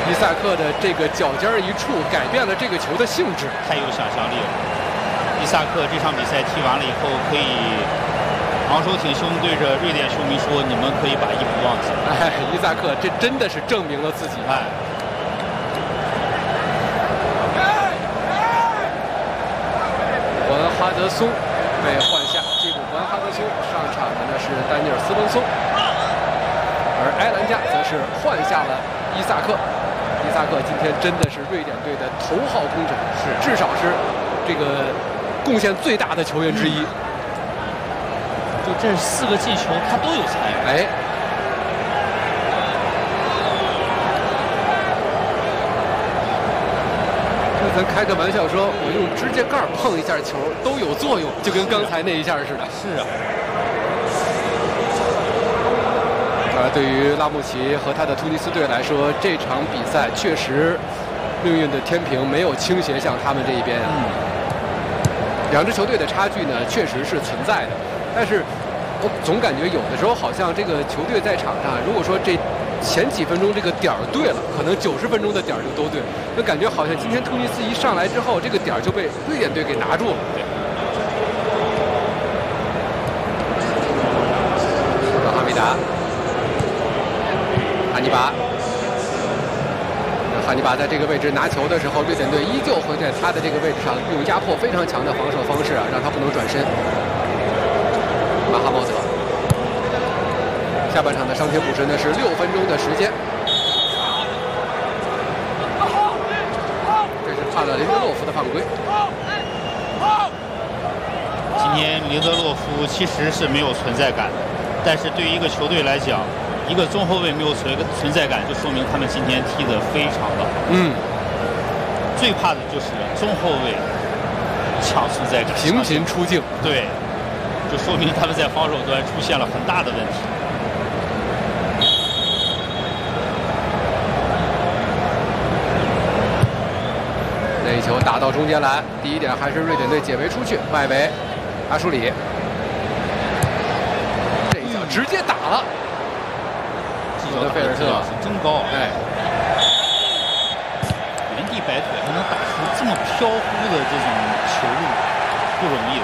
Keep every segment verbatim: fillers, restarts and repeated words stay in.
伊萨克的这个脚尖一触，改变了这个球的性质， 太有想象力了。伊萨克这场比赛踢完了以后，可以昂首挺胸对着瑞典球迷说：“你们可以把衣服忘记。” 哎，伊萨克这真的是证明了自己。 哎， 伯恩哈德松被换下，替补伯恩哈德松上场的呢是丹尼尔斯文松，而埃兰加则是换下了伊萨克。伊萨克今天真的是瑞典队的头号功臣，是至少是这个贡献最大的球员之一。嗯就这四个进球，他都有参与。 哎，这咱开个玩笑说，我用指甲盖碰一下球都有作用，就跟刚才那一下似的。 是啊。 呃，对于拉穆齐和他的突尼斯队来说，这场比赛确实命运的天平没有倾斜向他们这一边啊。嗯、两支球队的差距呢，确实是存在的。但是，我总感觉有的时候好像这个球队在场上，如果说这前几分钟这个点儿对了，可能九十分钟的点儿就都对。就感觉好像今天突尼斯一上来之后，这个点儿就被瑞典队给拿住了。对。哈密达，哈尼拔，哈尼拔在这个位置拿球的时候，瑞典队依旧会在他的这个位置上用压迫非常强的防守方式啊，让他不能转身。马哈茂德，下半场的伤停补时呢是六分钟的时间。这是判了林德洛夫的犯规。 今天林德洛夫其实是没有存在感的，但是对于一个球队来讲，一个中后卫没有存存在感，就说明他们今天踢得非常的好。嗯，最怕的就是中后卫抢存在感， 频频出镜。 对。就说明他们在防守端出现了很大的问题。 那一球打到中间来，第一点还是瑞典队解围出去，外围阿舒里，这一脚直接打了。 这脚的费尔特是真高， 哎， 原地摆腿还能打出这么飘忽的这种球路，不容易的。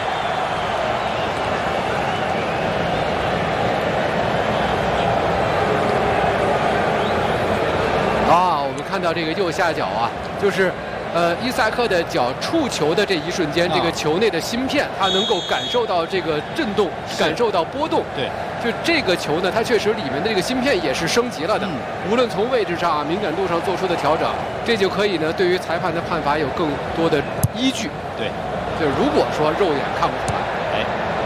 啊，我们看到这个右下角啊，就是，呃，伊萨克的脚触球的这一瞬间，啊、这个球内的芯片，它能够感受到这个震动，感受到波动。对，就这个球呢，它确实里面的这个芯片也是升级了的。嗯、无论从位置上、敏感度上做出的调整，这就可以呢，对于裁判的判罚有更多的依据。 对， 就是如果说肉眼看不出来，哎。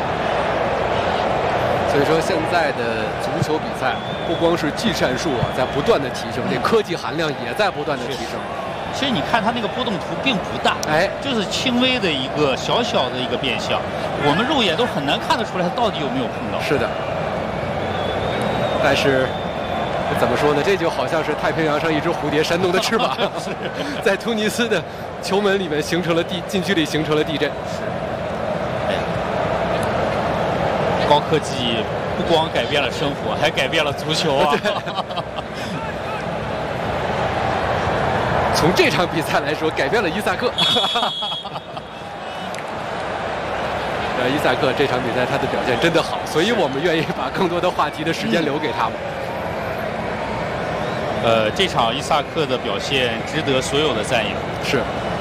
所以说，现在的足球比赛不光是技战术啊，在不断的提升，这科技含量也在不断的提升。 其实你看它那个波动图并不大，哎，就是轻微的一个小小的一个变向，我们肉眼都很难看得出来它到底有没有碰到。 是的。但是怎么说呢？这就好像是太平洋上一只蝴蝶扇动的翅膀，在突尼斯的球门里面形成了地禁区里形成了地震。 是。哎。高科技不光改变了生活，还改变了足球啊！ 从这场比赛来说，改变了伊萨克。呃，伊萨克这场比赛他的表现真的好，所以我们愿意把更多的话题的时间留给他们。 呃，这场伊萨克的表现值得所有的赞扬。 是。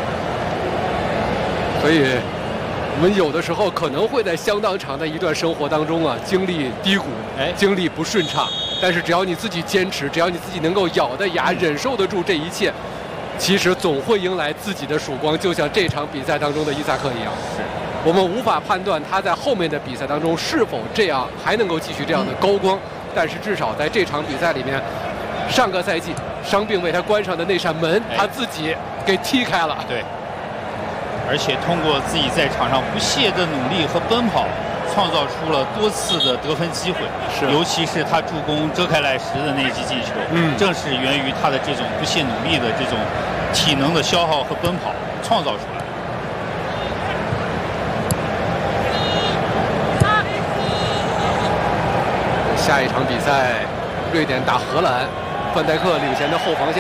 所以。我们有的时候可能会在相当长的一段生活当中啊，经历低谷，哎，经历不顺畅。但是只要你自己坚持，只要你自己能够咬着牙忍受得住这一切，其实总会迎来自己的曙光。就像这场比赛当中的伊萨克一样，是我们无法判断他在后面的比赛当中是否这样还能够继续这样的高光，但是至少在这场比赛里面，上个赛季伤病为他关上的那扇门，他自己给踢开了。 对。而且通过自己在场上不懈的努力和奔跑，创造出了多次的得分机会。是，尤其是他助攻遮开来时的那一记进球，嗯，正是源于他的这种不懈努力的这种体能的消耗和奔跑创造出来。 下一场比赛，瑞典打荷兰，范戴克领衔的后防线。